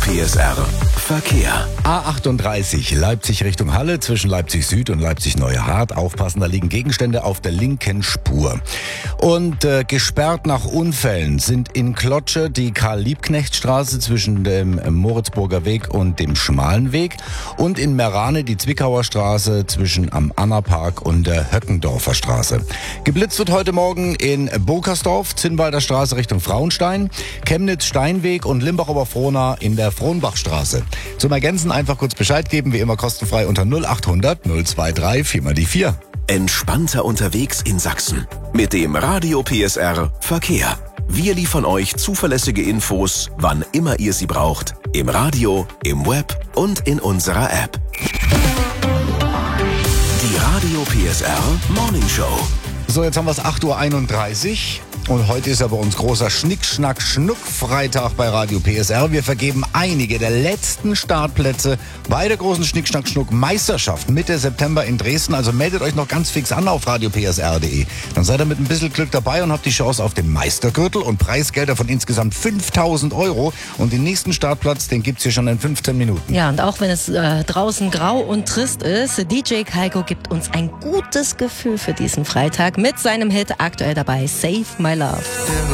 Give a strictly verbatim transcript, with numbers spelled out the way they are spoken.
P S R Verkehr. A achtunddreißig, Leipzig Richtung Halle, zwischen Leipzig Süd und Leipzig Neue Hart. Aufpassen, da liegen Gegenstände auf der linken Spur. Und äh, gesperrt nach Unfällen sind in Klotsche die Karl-Liebknecht-Straße zwischen dem Moritzburger Weg und dem Schmalen Weg. Und in Merane die Zwickauer Straße zwischen am Annapark und der Höckendorfer Straße. Geblitzt wird heute Morgen in Bokersdorf, Zinnwalder Straße Richtung Frauenstein, Chemnitz-Steinweg und Limbach-Oberfrohna in der Frohnbachstraße. Zum Ergänzen einfach kurz Bescheid geben, wie immer kostenfrei unter null achthundert null zweiundzwanzig vier mal die vier. Entspannter unterwegs in Sachsen mit dem Radio P S R Verkehr. Wir liefern euch zuverlässige Infos, wann immer ihr sie braucht. Im Radio, im Web und in unserer App. Die Radio P S R Morning Show. So, jetzt haben wir es acht Uhr einunddreißig und heute ist ja bei uns großer Schnick-Schnack-Schnuck-Freitag bei Radio P S R. Wir vergeben einige der letzten Startplätze bei der großen Schnick-Schnack-Schnuck-Meisterschaft Mitte September in Dresden. Also meldet euch noch ganz fix an auf radio p s r punkt d e. Dann seid ihr mit ein bisschen Glück dabei und habt die Chance auf den Meistergürtel und Preisgelder von insgesamt fünftausend Euro. Und den nächsten Startplatz, den gibt's hier schon in fünfzehn Minuten. Ja, und auch wenn es äh, draußen grau und trist ist, D J Kaiko gibt uns ein gutes Gefühl für diesen Freitag mit seinem Hit aktuell dabei, Save My Love.